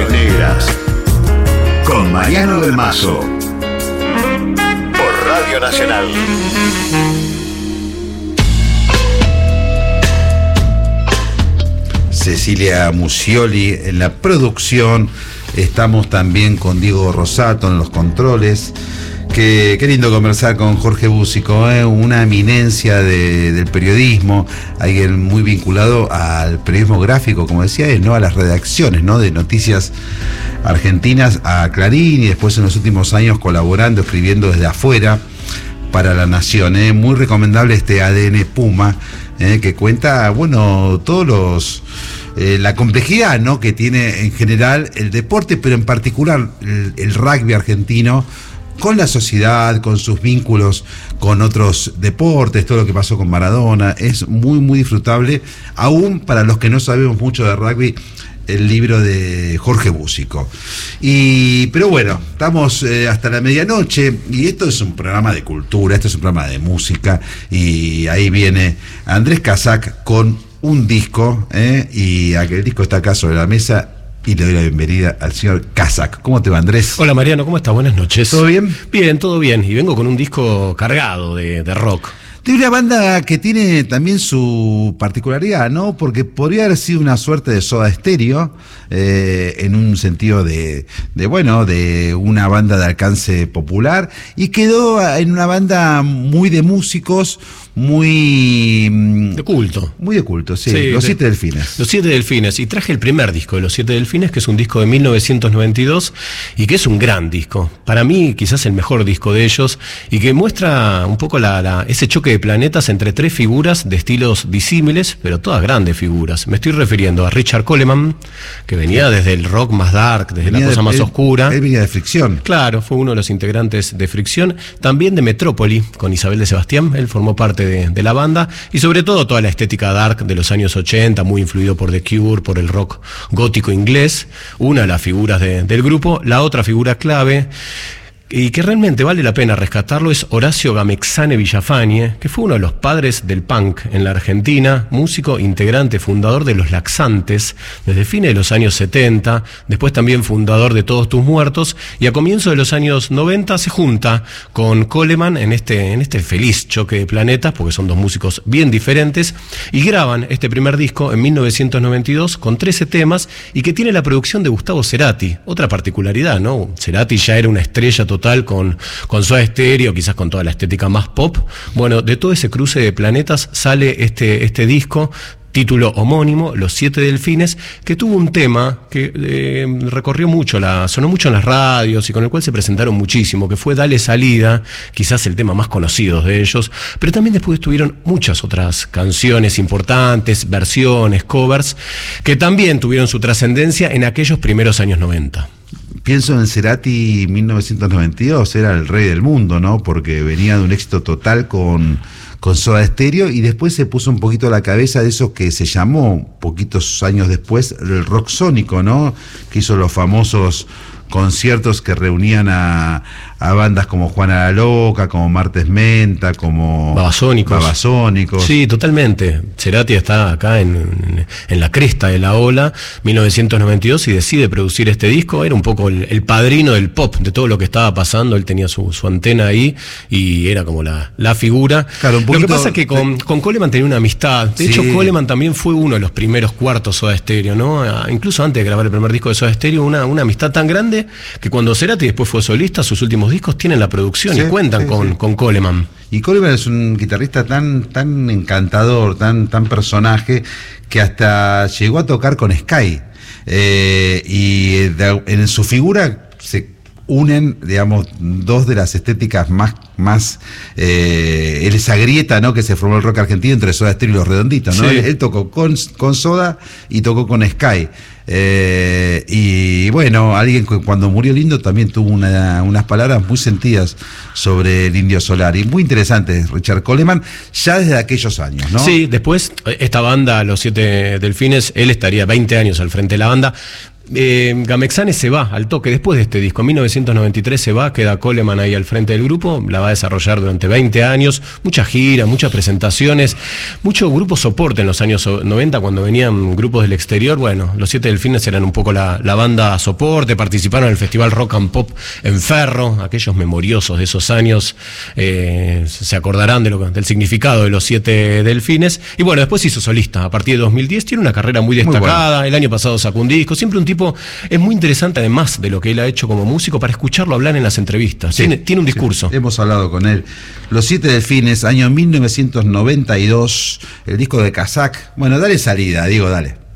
Negras. Con Mariano del Mazo. Por Radio Nacional. Cecilia Musioli en la producción. Estamos también con Diego Rosato en los controles. Qué lindo conversar con Jorge Búzico, una eminencia del periodismo, alguien muy vinculado al periodismo gráfico, como decía él, ¿no? A las redacciones, ¿no? De noticias argentinas, a Clarín, y después en los últimos años colaborando, escribiendo desde afuera para La Nación. Muy recomendable este ADN Puma, que cuenta, bueno, la complejidad, ¿no? Que tiene en general el deporte, pero en particular el rugby argentino, con la sociedad, con sus vínculos con otros deportes, todo lo que pasó con Maradona. Es muy, muy disfrutable, aún para los que no sabemos mucho de rugby, el libro de Jorge Búzico. Pero bueno, estamos hasta la medianoche, y esto es un programa de cultura, esto es un programa de música, y ahí viene Andrés Casac con un disco, y aquel disco está acá sobre la mesa. Y le doy la bienvenida al señor Casac. ¿Cómo te va, Andrés? Hola, Mariano, ¿cómo estás? Buenas noches. ¿Todo bien? Bien, todo bien. Y vengo con un disco cargado de rock. De una banda que tiene también su particularidad, ¿no? Porque podría haber sido una suerte de Soda Stereo, en un sentido de una banda de alcance popular, y quedó en una banda muy de músicos, muy de culto. Muy de culto, sí. Los Siete Delfines. Los Siete Delfines. Y traje el primer disco de Los Siete Delfines, que es un disco de 1992, y que es un gran disco. Para mí, quizás el mejor disco de ellos, y que muestra un poco ese choque de planetas entre tres figuras de estilos disímiles, pero todas grandes figuras. Me estoy refiriendo a Richard Coleman, que venía desde el rock más dark, desde la cosa más oscura. Él venía de Fricción. Claro, fue uno de los integrantes de Fricción. También de Metrópoli, con Isabel de Sebastián. Él formó parte de la banda, y sobre todo toda la estética dark de los años 80, muy influido por The Cure, por el rock gótico inglés. Una de las figuras del grupo. La otra figura clave, y que realmente vale la pena rescatarlo, es Horacio Gamexane Villafañe, que fue uno de los padres del punk en la Argentina, músico, integrante, fundador de Los Laxantes desde fines de los años 70, después también fundador de Todos Tus Muertos, y a comienzos de los años 90 se junta con Coleman en este feliz choque de planetas, porque son dos músicos bien diferentes, y graban este primer disco en 1992 con 13 temas, y que tiene la producción de Gustavo Cerati. Otra particularidad, ¿no? Cerati ya era una estrella total con Soda Stereo, quizás con toda la estética más pop. Bueno, de todo ese cruce de planetas sale este disco, título homónimo, Los Siete Delfines, que tuvo un tema que recorrió mucho, sonó mucho en las radios, y con el cual se presentaron muchísimo, que fue Dale Salida, quizás el tema más conocido de ellos, pero también después tuvieron muchas otras canciones importantes, versiones, covers, que también tuvieron su trascendencia en aquellos primeros años 90. Pienso en Cerati 1992, era el rey del mundo, ¿no? Porque venía de un éxito total con Soda Stereo, y después se puso un poquito a la cabeza de eso que se llamó, poquitos años después, el rock sónico, ¿no? Que hizo los famosos conciertos que reunían a bandas como Juana la Loca, como Martes Menta, como Babasónicos. Sí, totalmente. Cerati está acá en la cresta de la ola, 1992, y decide producir este disco. Era un poco el padrino del pop, de todo lo que estaba pasando. Él tenía su antena ahí, y era como la figura. Claro, lo que pasa es que con Coleman tenía una amistad. De hecho, Coleman también fue uno de los primeros cuartos Soda Stereo, ¿no? Incluso antes de grabar el primer disco de Soda Stereo, una amistad tan grande que cuando Cerati después fue solista, sus últimos discos tienen la producción y cuentan con Coleman. Y Coleman es un guitarrista tan encantador, tan personaje, que hasta llegó a tocar con Sky. Y en su figura se unen, digamos, dos de las estéticas más esa grieta, ¿no? Que se formó el rock argentino entre Soda Stereo y Los Redonditos, ¿no? Él tocó con Soda y tocó con Sky. Y bueno, alguien que cuando murió Lindo también tuvo unas palabras muy sentidas sobre el Indio Solari, muy interesantes. Richard Coleman, ya desde aquellos años, ¿no? Sí, después esta banda, Los Siete Delfines, él estaría 20 años al frente de la banda. Gamexane se va al toque después de este disco. En 1993 se va, queda Coleman ahí al frente del grupo, la va a desarrollar durante 20 años, muchas giras, muchas presentaciones, mucho grupo soporte en los años 90 cuando venían grupos del exterior. Bueno, los Siete Delfines eran un poco la banda soporte, participaron en el Festival Rock and Pop en Ferro, aquellos memoriosos de esos años se acordarán del significado de los Siete Delfines. Y bueno, después hizo solista a partir de 2010, tiene una carrera muy destacada, el año pasado sacó un disco, siempre un tipo. Es muy interesante, además de lo que él ha hecho como músico, para escucharlo hablar en las entrevistas. Sí, tiene un discurso. Sí, hemos hablado con él. Los Siete Delfines, año 1992, el disco de Kazak. Bueno, dale salida, digo, dale.